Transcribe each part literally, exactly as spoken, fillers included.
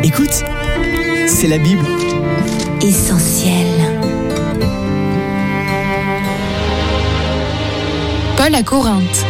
Écoute, c'est la Bible. Essentiel. Paul à Corinthe.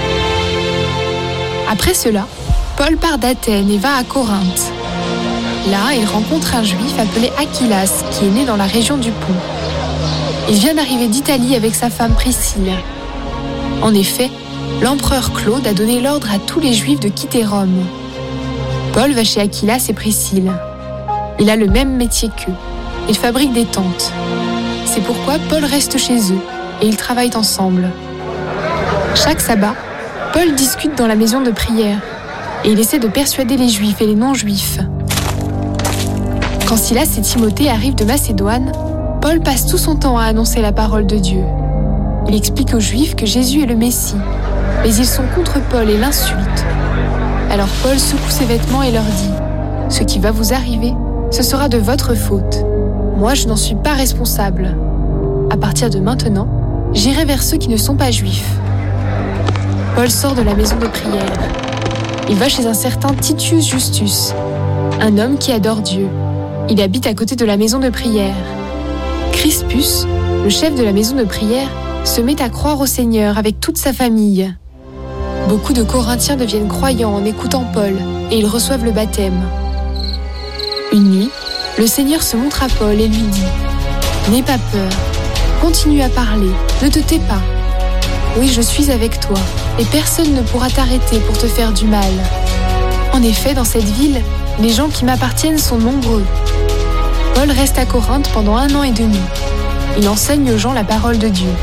Après cela, Paul part d'Athènes et va à Corinthe. Là, il rencontre un juif appelé Aquilas, qui est né dans la région du Pont. Il vient d'arriver d'Italie avec sa femme Priscille. En effet, l'empereur Claude a donné l'ordre à tous les juifs de quitter Rome. Paul va chez Aquilas et Priscille. Il a le même métier qu'eux. Il fabrique des tentes. C'est pourquoi Paul reste chez eux et ils travaillent ensemble. Chaque sabbat, Paul discute dans la maison de prière et il essaie de persuader les juifs et les non-juifs. Quand Silas et Timothée arrivent de Macédoine, Paul passe tout son temps à annoncer la parole de Dieu. Il explique aux Juifs que Jésus est le Messie, mais ils sont contre Paul et l'insultent. Alors Paul secoue ses vêtements et leur dit « Ce qui va vous arriver, ce sera de votre faute. Moi, je n'en suis pas responsable. À partir de maintenant, j'irai vers ceux qui ne sont pas Juifs. » Paul sort de la maison de prière. Il va chez un certain Titius Justus, un homme qui adore Dieu. Il habite à côté de la maison de prière. Crispus, le chef de la maison de prière, se met à croire au Seigneur avec toute sa famille. Beaucoup de Corinthiens deviennent croyants en écoutant Paul et ils reçoivent le baptême. Une nuit, le Seigneur se montre à Paul et lui dit « N'aie pas peur, continue à parler, ne te tais pas. Oui, je suis avec toi et personne ne pourra t'arrêter pour te faire du mal. En effet, dans cette ville, les gens qui m'appartiennent sont nombreux. » Paul reste à Corinthe pendant un an et demi. Il enseigne aux gens la parole de Dieu.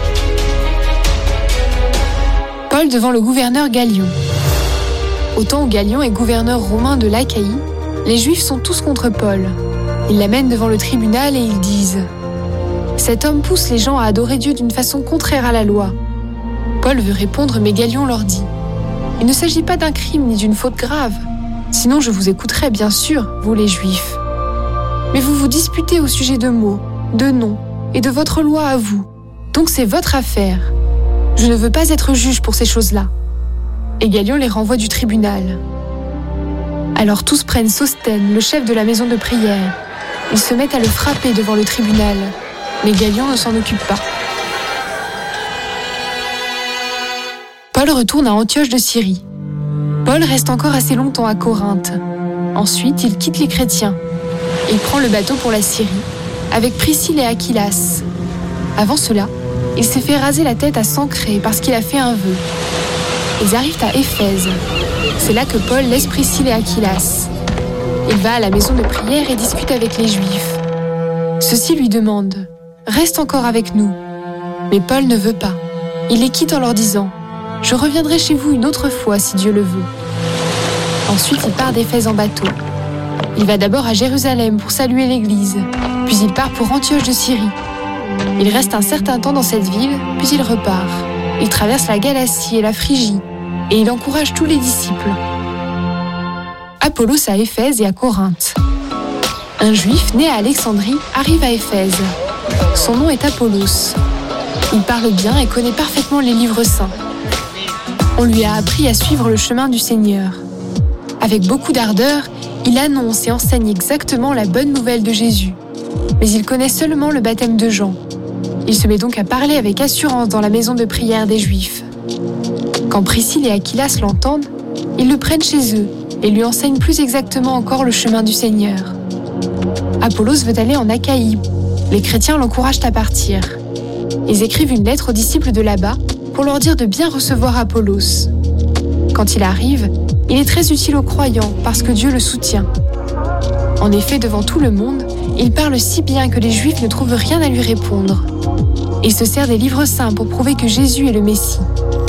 Paul devant le gouverneur Gallion. Au temps où Gallion est gouverneur romain de l'Achaïe, les Juifs sont tous contre Paul. Ils l'amènent devant le tribunal et ils disent « Cet homme pousse les gens à adorer Dieu d'une façon contraire à la loi. » Paul veut répondre, mais Gallion leur dit « Il ne s'agit pas d'un crime ni d'une faute grave. Sinon je vous écouterais bien sûr, vous les Juifs. Mais vous vous disputez au sujet de mots, de noms et de votre loi à vous. Donc c'est votre affaire. Je ne veux pas être juge pour ces choses-là. » Et Gallion les renvoie du tribunal. Alors tous prennent Sosthène, le chef de la maison de prière. Ils se mettent à le frapper devant le tribunal. Mais Gallion ne s'en occupe pas. Paul retourne à Antioche de Syrie. Paul reste encore assez longtemps à Corinthe. Ensuite, il quitte les chrétiens. Il prend le bateau pour la Syrie, avec Priscille et Aquilas. Avant cela, il s'est fait raser la tête à Sancré parce qu'il a fait un vœu. Ils arrivent à Éphèse. C'est là que Paul laisse Priscille et Aquilas. Il va à la maison de prière et discute avec les Juifs. Ceux-ci lui demandent « Reste encore avec nous ». Mais Paul ne veut pas. Il les quitte en leur disant « Je reviendrai chez vous une autre fois si Dieu le veut ». Ensuite, il part d'Éphèse en bateau. Il va d'abord à Jérusalem pour saluer l'église, puis il part pour Antioche de Syrie. Il reste un certain temps dans cette ville, puis il repart. Il traverse la Galatie et la Phrygie, et il encourage tous les disciples. Apollos à Éphèse et à Corinthe. Un juif né à Alexandrie arrive à Éphèse. Son nom est Apollos. Il parle bien et connaît parfaitement les livres saints. On lui a appris à suivre le chemin du Seigneur. Avec beaucoup d'ardeur, il annonce et enseigne exactement la bonne nouvelle de Jésus. Mais il connaît seulement le baptême de Jean. Il se met donc à parler avec assurance dans la maison de prière des Juifs. Quand Priscille et Aquilas l'entendent, ils le prennent chez eux et lui enseignent plus exactement encore le chemin du Seigneur. Apollos veut aller en Achaïe. Les chrétiens l'encouragent à partir. Ils écrivent une lettre aux disciples de là-bas pour leur dire de bien recevoir Apollos. Quand il arrive, il est très utile aux croyants parce que Dieu le soutient. En effet, devant tout le monde, il parle si bien que les Juifs ne trouvent rien à lui répondre. Il se sert des livres saints pour prouver que Jésus est le Messie.